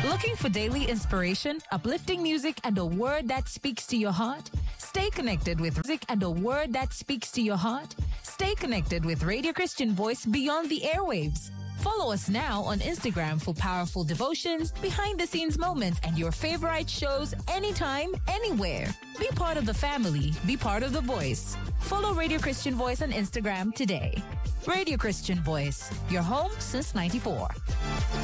Looking for daily inspiration, uplifting music, and a word that speaks to your heart? Stay connected with music and a word that speaks to your heart. Stay connected with Radio Christian Voice beyond the airwaves. Follow us now on Instagram for powerful devotions, behind-the-scenes moments, and your favorite shows anytime, anywhere. Be part of the family. Be part of the voice. Follow Radio Christian Voice on Instagram today. Radio Christian Voice, your home since '94.